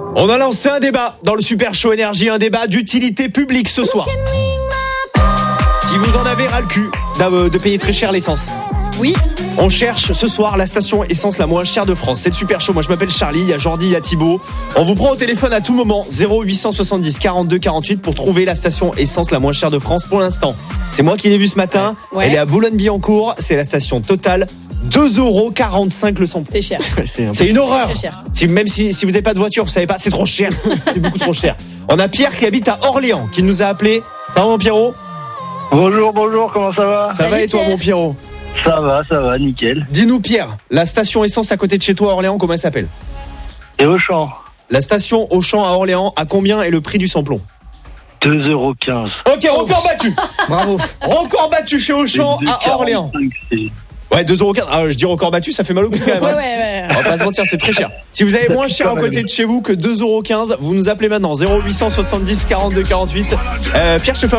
On a lancé un débat dans le Super Show Énergie, un débat d'utilité publique ce soir. Si vous en avez ras le cul de payer très cher l'essence. Oui. On cherche ce soir la station essence la moins chère de France. C'est le Super Show. Moi, je m'appelle Charlie. Il y a Jordi, il y a Thibaut. On vous prend au téléphone à tout moment. 0870 42 48 pour trouver la station essence la moins chère de France pour l'instant. C'est moi qui l'ai vu ce matin. Ouais. Elle est à Boulogne-Billancourt. C'est la station Total. 2,45 € le samplon. C'est cher. C'est une horreur. Très cher. Même si vous n'avez pas de voiture, vous savez pas, c'est trop cher. C'est beaucoup trop cher. On a Pierre qui habite à Orléans qui nous a appelé. Ça va, mon Pierrot? Bonjour, comment ça va? Ça va et toi, Pierre. mon Pierrot? Ça va, nickel. Dis-nous, Pierre, la station essence à côté de chez toi à Orléans, comment elle s'appelle? Et Auchan, La station Auchan à Orléans, à combien est le prix du samplon? 2,15 €. Ok, record battu. Bravo. Record battu chez Auchan à Orléans. Ouais, 2,15 €. Ah, je dis record battu, ça fait mal au cul quand même. Ouais. On va pas se mentir, c'est très cher. Si vous avez moins cher à côté de chez vous que 2,15 €, vous nous appelez maintenant 0870 42 48. Pierre, je te fais